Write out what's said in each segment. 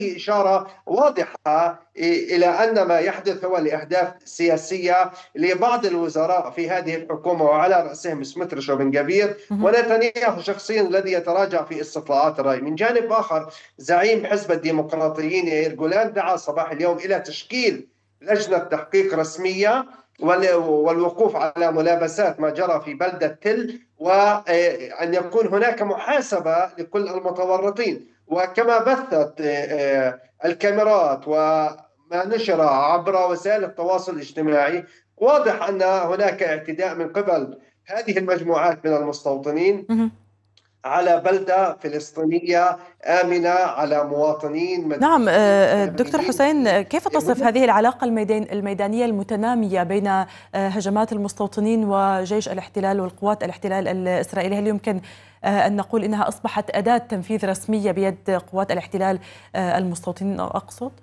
إشارة واضحة إلى أن ما يحدث هو لأهداف سياسية لبعض الوزراء في هذه الحكومة، وعلى رأسهم سموتريتش وبن غفير مهم. ونتنياهو شخصيا الذي يتراجع في استطلاعات الرأي. من جانب آخر، زعيم حزب الديمقراطيين يائير جولان دعا صباح اليوم إلى تشكيل لجنة تحقيق رسمية والوقوف على ملابسات ما جرى في بلدة تل، وأن يكون هناك محاسبة لكل المتورطين. وكما بثت الكاميرات وما نشر عبر وسائل التواصل الاجتماعي، واضح أن هناك اعتداء من قبل هذه المجموعات من المستوطنين مهم. على بلدة فلسطينية آمنة، على مواطنين نعم. دكتور مدنيين. حسين، كيف تصف هذه العلاقة الميدانية المتنامية بين هجمات المستوطنين وجيش الاحتلال والقوات الاحتلال الإسرائيلي؟ هل يمكن أن نقول إنها أصبحت أداة تنفيذ رسمية بيد قوات الاحتلال المستوطنين أقصد؟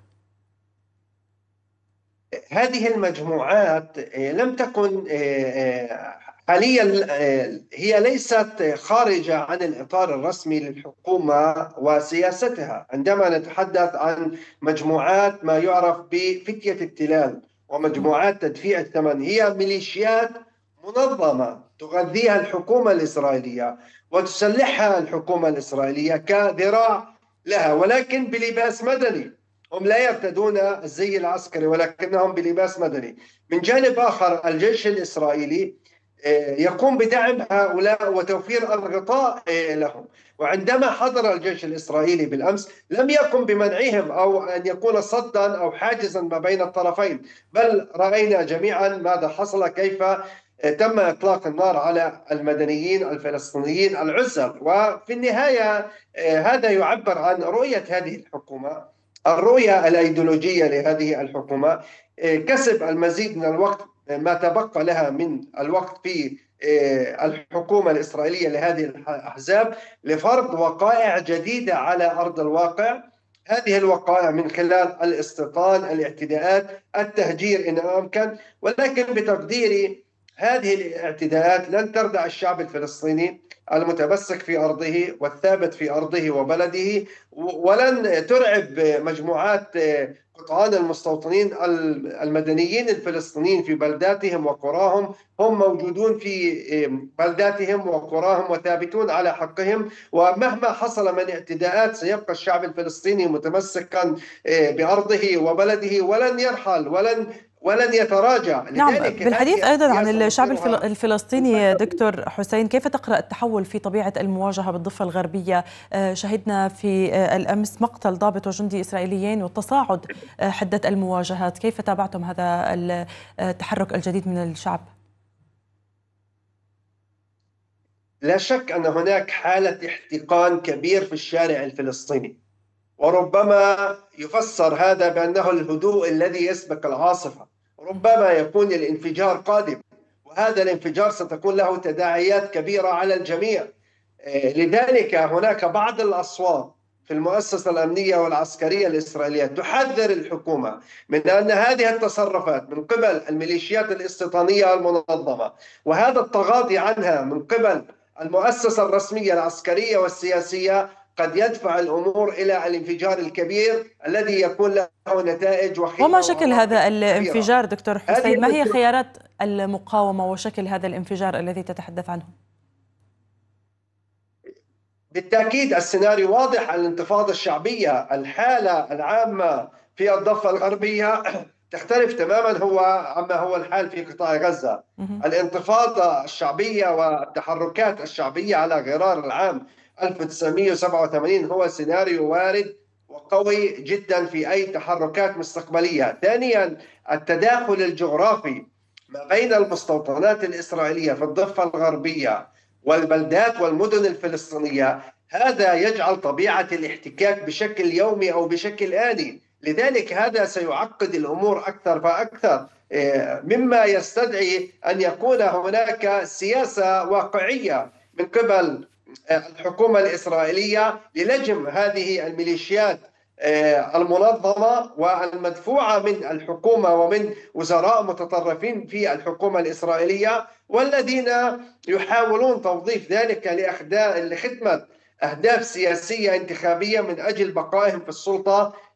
هذه المجموعات لم تكن حاليا، هي ليست خارجة عن الإطار الرسمي للحكومة وسياستها. عندما نتحدث عن مجموعات ما يعرف بفتية التلال ومجموعات تدفيع الثمن، هي ميليشيات منظمة تغذيها الحكومة الإسرائيلية وتسلحها الحكومة الإسرائيلية كذراع لها، ولكن بلباس مدني. هم لا يرتدون الزي العسكري ولكنهم بلباس مدني. من جانب آخر، الجيش الإسرائيلي يقوم بدعم هؤلاء وتوفير الغطاء لهم. وعندما حضر الجيش الإسرائيلي بالأمس، لم يقم بمنعهم أو أن يكون صدا أو حاجزا ما بين الطرفين، بل رأينا جميعا ماذا حصل، كيف تم إطلاق النار على المدنيين الفلسطينيين العزل. وفي النهاية هذا يعبر عن رؤية هذه الحكومة، الرؤية الأيديولوجية لهذه الحكومة. كسب المزيد من الوقت، ما تبقى لها من الوقت في الحكومة الإسرائيلية لهذه الأحزاب لفرض وقائع جديدة على أرض الواقع. هذه الوقائع من خلال الاستيطان، الاعتداءات، التهجير إن أمكن. ولكن بتقديري هذه الاعتداءات لن تردع الشعب الفلسطيني المتمسك في أرضه والثابت في أرضه وبلده، ولن ترعب مجموعات قطعان المستوطنين المدنيين الفلسطينيين في بلداتهم وقراهم. هم موجودون في بلداتهم وقراهم وثابتون على حقهم، ومهما حصل من اعتداءات سيبقى الشعب الفلسطيني متمسكا بأرضه وبلده، ولن يرحل ولن يتراجع. نعم، لذلك بالحديث هذه أيضا عن السياسة الشعب مصيرها الفلسطيني دكتور حسين، كيف تقرأ التحول في طبيعة المواجهة بالضفة الغربية؟ شهدنا في الأمس مقتل ضابط وجندي إسرائيليين وتصاعد حدة المواجهات. كيف تابعتم هذا التحرك الجديد من الشعب؟ لا شك أن هناك حالة احتقان كبير في الشارع الفلسطيني، وربما يفسر هذا بأنه الهدوء الذي يسبق العاصفة. ربما يكون الانفجار قادم، وهذا الانفجار ستكون له تداعيات كبيرة على الجميع. لذلك هناك بعض الأصوات في المؤسسة الأمنية والعسكرية الإسرائيلية تحذر الحكومة من أن هذه التصرفات من قبل الميليشيات الاستيطانية المنظمة، وهذا التغاضي عنها من قبل المؤسسة الرسمية العسكرية والسياسية، قد يدفع الأمور إلى الانفجار الكبير الذي يكون له نتائج وما وخيمة شكل وعواقب هذا كبيرة. الانفجار دكتور هذه حسين؟ ما هي خيارات المقاومة وشكل هذا الانفجار الذي تتحدث عنه؟ بالتأكيد السيناريو واضح. الانتفاضة الشعبية، الحالة العامة في الضفة الغربية تختلف تماما عما هو الحال في قطاع غزة. مهم. الانتفاضة الشعبية والتحركات الشعبية على غرار العام 1987 هو سيناريو وارد وقوي جدا في أي تحركات مستقبلية. ثانيا، التداخل الجغرافي ما بين المستوطنات الإسرائيلية في الضفة الغربية والبلدات والمدن الفلسطينية، هذا يجعل طبيعة الاحتكاك بشكل يومي أو بشكل آني. لذلك هذا سيعقد الأمور أكثر فأكثر، مما يستدعي أن يكون هناك سياسة واقعية من قبل الحكومة الإسرائيلية للجم هذه الميليشيات المنظمة والمدفوعة من الحكومة ومن وزراء متطرفين في الحكومة الإسرائيلية، والذين يحاولون توظيف ذلك لخدمة أهداف سياسية انتخابية من أجل بقائهم في السلطة